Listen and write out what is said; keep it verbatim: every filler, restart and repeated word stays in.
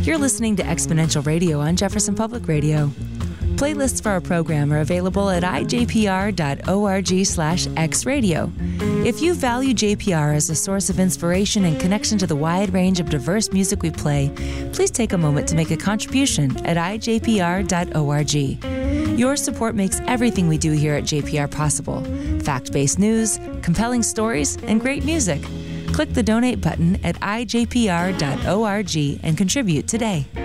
You're listening to Exponential Radio on Jefferson Public Radio. Playlists for our program are available at i j p r dot org slash x radio. If you value J P R as a source of inspiration and connection to the wide range of diverse music we play, please take a moment to make a contribution at i j p r dot org. Your support makes everything we do here at J P R possible. Fact-based news, compelling stories, and great music. Click the donate button at i j p r dot org and contribute today.